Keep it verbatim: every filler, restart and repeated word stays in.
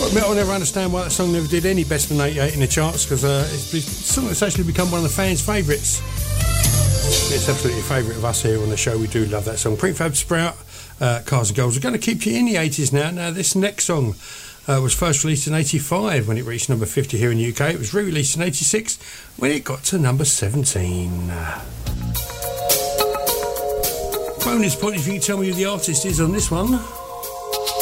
I'll never understand why that song never did any better than eighty-eight in the charts, because uh, it's a song that's actually become one of the fans' favourites. It's absolutely a favourite of us here on the show. We do love that song. Prefab Sprout, uh, Cars and Goals. We're going to keep you in the eighties now. Now, this next song uh, was first released in eighty-five when it reached number fifty here in the U K. It was re-released in eighty-six when it got to number seventeen. Bonus point if you can tell me who the artist is on this one.